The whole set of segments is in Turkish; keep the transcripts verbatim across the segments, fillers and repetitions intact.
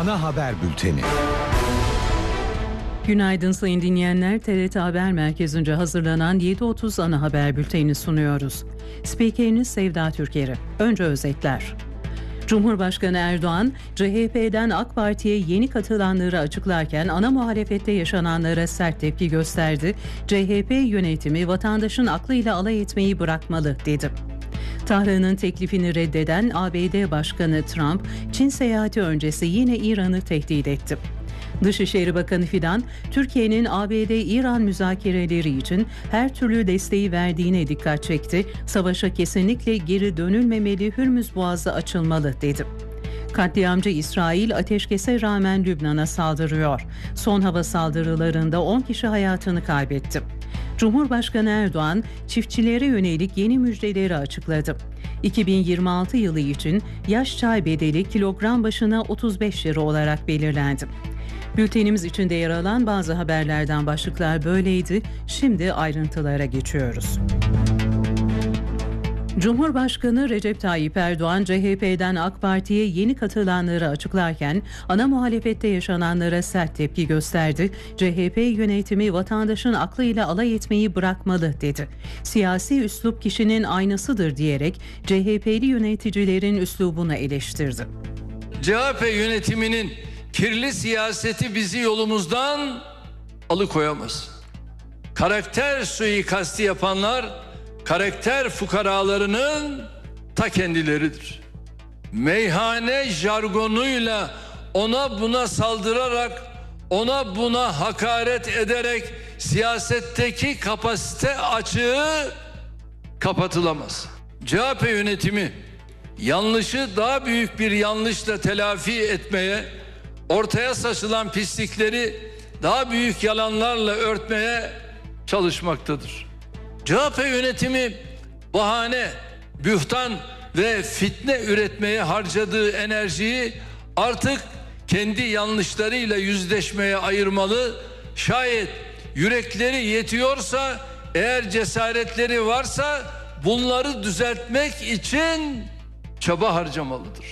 Ana haber bülteni. Günaydın sayın dinleyenler. T R T Haber Merkezi'nce hazırlanan yedi otuz ana haber bültenini sunuyoruz. Spikeriniz Sevda Türker'i. Önce özetler. Cumhurbaşkanı Erdoğan, C H P'den AK Parti'ye yeni katılanları açıklarken ana muhalefette yaşananlara sert tepki gösterdi. C H P yönetimi vatandaşın aklıyla alay etmeyi bırakmalı dedi. Tahran'ın teklifini reddeden A B D Başkanı Trump, Çin seyahati öncesi yine İran'ı tehdit etti. Dışişleri Bakanı Fidan, Türkiye'nin A B D-İran müzakereleri için her türlü desteği verdiğine dikkat çekti. Savaşa kesinlikle geri dönülmemeli, Hürmüz Boğazı açılmalı dedi. Katliamcı İsrail ateşkese rağmen Lübnan'a saldırıyor. Son hava saldırılarında on kişi hayatını kaybetti. Cumhurbaşkanı Erdoğan, çiftçilere yönelik yeni müjdeleri açıkladı. iki bin yirmi altı yılı için yaş çay bedeli kilogram başına otuz beş lira olarak belirlendi. Bültenimiz içinde yer alan bazı haberlerden başlıklar böyleydi. Şimdi ayrıntılara geçiyoruz. Cumhurbaşkanı Recep Tayyip Erdoğan, C H P'den AK Parti'ye yeni katılanları açıklarken ana muhalefette yaşananlara sert tepki gösterdi. C H P yönetimi vatandaşın aklıyla alay etmeyi bırakmalı dedi. Siyasi üslup kişinin aynasıdır diyerek C H P'li yöneticilerin üslubunu eleştirdi. C H P yönetiminin kirli siyaseti bizi yolumuzdan alıkoyamaz. Karakter suikasti yapanlar karakter fukaralarının ta kendileridir. Meyhane jargonuyla ona buna saldırarak, ona buna hakaret ederek siyasetteki kapasite açığı kapatılamaz. C H P yönetimi yanlışı daha büyük bir yanlışla telafi etmeye, ortaya saçılan pislikleri daha büyük yalanlarla örtmeye çalışmaktadır. C H P yönetimi bahane, bühtan ve fitne üretmeye harcadığı enerjiyi artık kendi yanlışlarıyla yüzleşmeye ayırmalı. Şayet yürekleri yetiyorsa, eğer cesaretleri varsa bunları düzeltmek için çaba harcamalıdır.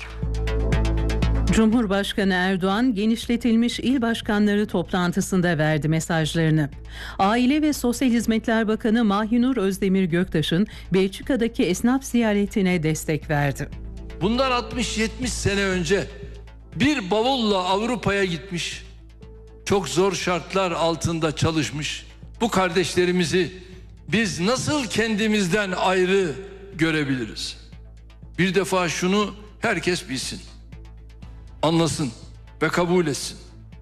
Cumhurbaşkanı Erdoğan, genişletilmiş il başkanları toplantısında verdi mesajlarını. Aile ve Sosyal Hizmetler Bakanı Mahinur Özdemir Göktaş'ın Belçika'daki esnaf ziyaretine destek verdi. Bundan altmış yetmiş sene önce bir bavulla Avrupa'ya gitmiş, çok zor şartlar altında çalışmış bu kardeşlerimizi biz nasıl kendimizden ayrı görebiliriz? Bir defa şunu herkes bilsin, anlasın ve kabul etsin.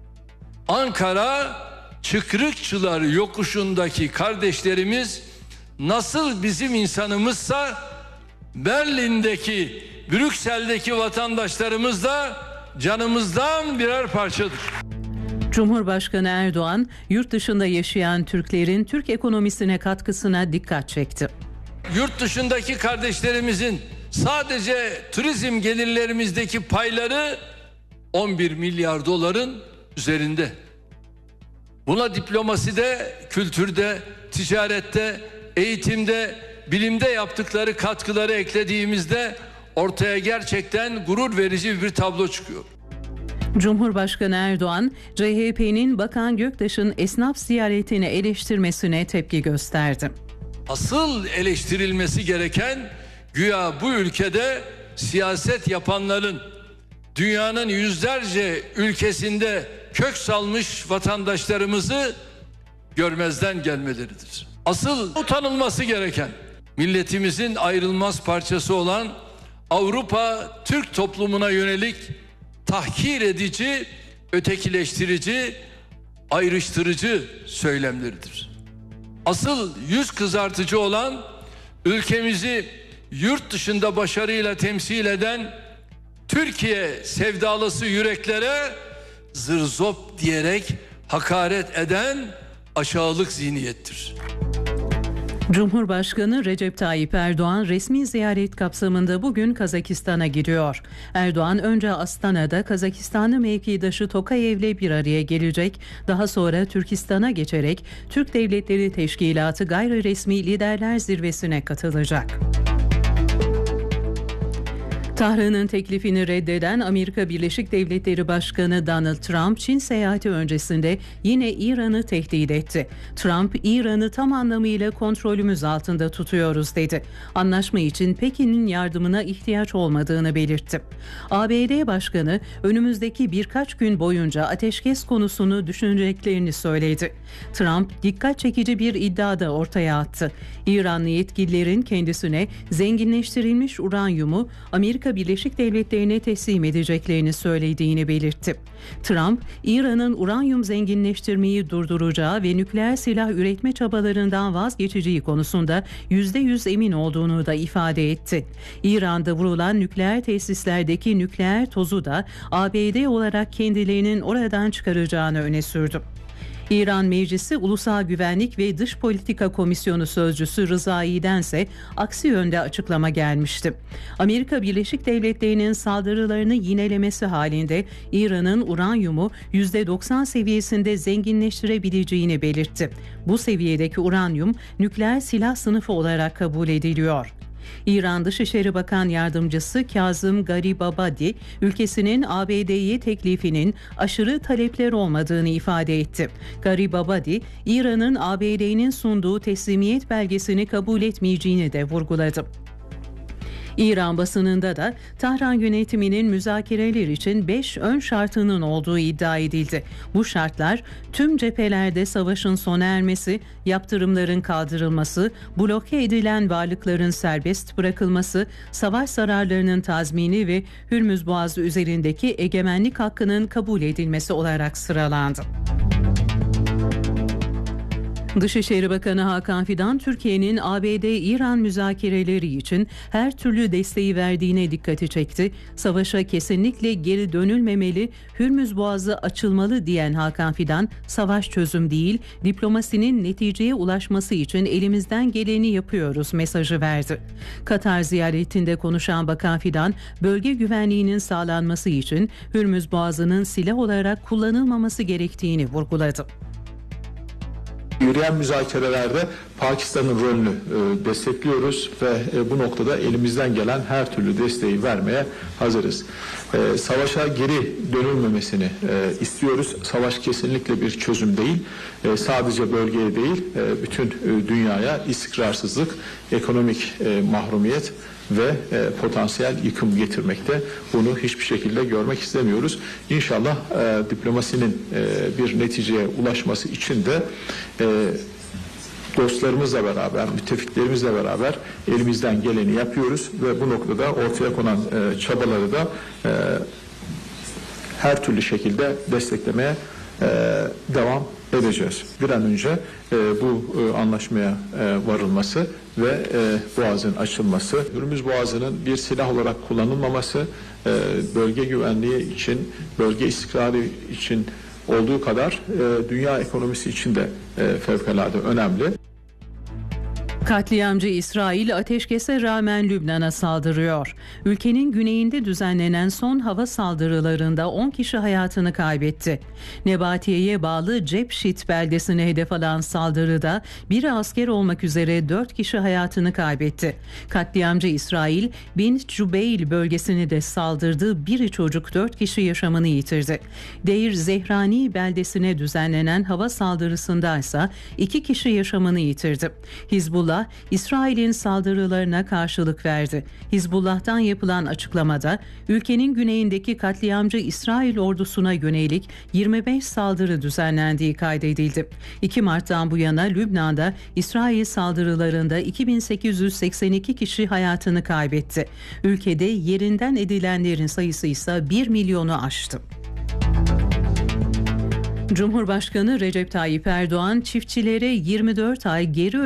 Ankara Çıkrıkçılar yokuşundaki kardeşlerimiz nasıl bizim insanımızsa, Berlin'deki, Brüksel'deki vatandaşlarımız da canımızdan birer parçadır. Cumhurbaşkanı Erdoğan, yurt dışında yaşayan Türklerin Türk ekonomisine katkısına dikkat çekti. Yurt dışındaki kardeşlerimizin sadece turizm gelirlerimizdeki payları on bir milyar doların üzerinde. Buna diplomaside, kültürde, ticarette, eğitimde, bilimde yaptıkları katkıları eklediğimizde ortaya gerçekten gurur verici bir tablo çıkıyor. Cumhurbaşkanı Erdoğan, C H P'nin Bakan Göktaş'ın esnaf ziyaretini eleştirmesine tepki gösterdi. Asıl eleştirilmesi gereken, güya bu ülkede siyaset yapanların dünyanın yüzlerce ülkesinde kök salmış vatandaşlarımızı görmezden gelmeleridir. Asıl utanılması gereken, milletimizin ayrılmaz parçası olan Avrupa Türk toplumuna yönelik tahkir edici, ötekileştirici, ayrıştırıcı söylemleridir. Asıl yüz kızartıcı olan, ülkemizi yurt dışında başarıyla temsil eden Türkiye sevdalısı yüreklere zırzop diyerek hakaret eden aşağılık zihniyettir. Cumhurbaşkanı Recep Tayyip Erdoğan resmi ziyaret kapsamında bugün Kazakistan'a gidiyor. Erdoğan önce Astana'da Kazakistanlı mevkidaşı Tokayev'le bir araya gelecek. Daha sonra Türkistan'a geçerek Türk Devletleri Teşkilatı Gayri Resmi Liderler Zirvesi'ne katılacak. Tahran'ın teklifini reddeden Amerika Birleşik Devletleri Başkanı Donald Trump, Çin seyahati öncesinde yine İran'ı tehdit etti. Trump, İran'ı tam anlamıyla kontrolümüz altında tutuyoruz dedi. Anlaşma için Pekin'in yardımına ihtiyaç olmadığını belirtti. A B D Başkanı, önümüzdeki birkaç gün boyunca ateşkes konusunu düşüneceklerini söyledi. Trump, dikkat çekici bir iddia da ortaya attı. İranlı yetkililerin kendisine zenginleştirilmiş uranyumu Amerika Birleşik Devletleri'ne teslim edeceklerini söylediğini belirtti. Trump, İran'ın uranyum zenginleştirmeyi durduracağı ve nükleer silah üretme çabalarından vazgeçeceği konusunda yüzde yüz emin olduğunu da ifade etti. İran'da vurulan nükleer tesislerdeki nükleer tozu da A B D olarak kendilerinin oradan çıkaracağını öne sürdü. İran Meclisi Ulusal Güvenlik ve Dış Politika Komisyonu Sözcüsü Rızai'den ise aksi yönde açıklama gelmişti. Amerika Birleşik Devletleri'nin saldırılarını yinelemesi halinde İran'ın uranyumu yüzde doksan seviyesinde zenginleştirebileceğini belirtti. Bu seviyedeki uranyum nükleer silah sınıfı olarak kabul ediliyor. İran Dışişleri Bakan Yardımcısı Kazım Garibabadi, ülkesinin A B D'ye teklifinin aşırı talepler olmadığını ifade etti. Garibabadi, İran'ın A B D'nin sunduğu teslimiyet belgesini kabul etmeyeceğini de vurguladı. İran basınında da Tahran yönetiminin müzakereler için beş ön şartının olduğu iddia edildi. Bu şartlar tüm cephelerde savaşın sona ermesi, yaptırımların kaldırılması, bloke edilen varlıkların serbest bırakılması, savaş zararlarının tazmini ve Hürmüz Boğazı üzerindeki egemenlik hakkının kabul edilmesi olarak sıralandı. Dışişleri Bakanı Hakan Fidan, Türkiye'nin A B D-İran müzakereleri için her türlü desteği verdiğine dikkati çekti. Savaşa kesinlikle geri dönülmemeli, Hürmüz Boğazı açılmalı diyen Hakan Fidan, savaş çözüm değil, diplomasinin neticeye ulaşması için elimizden geleni yapıyoruz mesajı verdi. Katar ziyaretinde konuşan Bakan Fidan, bölge güvenliğinin sağlanması için Hürmüz Boğazı'nın silah olarak kullanılmaması gerektiğini vurguladı. Yürüyen müzakerelerde Pakistan'ın rolünü e, destekliyoruz ve e, bu noktada elimizden gelen her türlü desteği vermeye hazırız. E, savaşa geri dönülmemesini e, istiyoruz. Savaş kesinlikle bir çözüm değil. E, sadece bölgeye değil, e, bütün e, dünyaya istikrarsızlık, ekonomik e, mahrumiyet ve e, potansiyel yıkım getirmekte. Bunu hiçbir şekilde görmek istemiyoruz. İnşallah e, diplomasinin e, bir neticeye ulaşması için de e, dostlarımızla beraber, müttefiklerimizle beraber elimizden geleni yapıyoruz ve bu noktada ortaya konan e, çabaları da e, her türlü şekilde desteklemeye e, devam edeceğiz. Bir an önce e, bu e, anlaşmaya e, varılması ve e, Boğaz'ın açılması, Hürmüz Boğazı'nın bir silah olarak kullanılmaması, e, bölge güvenliği için, bölge istikrarı için olduğu kadar e, dünya ekonomisi için de e, fevkalade önemli. Katliamcı İsrail ateşkese rağmen Lübnan'a saldırıyor. Ülkenin güneyinde düzenlenen son hava saldırılarında on kişi hayatını kaybetti. Nebatiye'ye bağlı Cepşit beldesine hedef alan saldırıda biri asker olmak üzere dört kişi hayatını kaybetti. Katliamcı İsrail, Bin Cübeyl bölgesini de saldırdı. Biri çocuk, dört kişi yaşamını yitirdi. Deir Zehrani beldesine düzenlenen hava saldırısında ise iki kişi yaşamını yitirdi. Hizbullah, İsrail'in saldırılarına karşılık verdi. Hizbullah'tan yapılan açıklamada ülkenin güneyindeki katliamcı İsrail ordusuna yönelik yirmi beş saldırı düzenlendiği kaydedildi. iki Mart'tan bu yana Lübnan'da İsrail saldırılarında iki bin sekiz yüz seksen iki kişi hayatını kaybetti. Ülkede yerinden edilenlerin sayısı ise bir milyonu aştı. Cumhurbaşkanı Recep Tayyip Erdoğan çiftçilere yirmi dört ay geri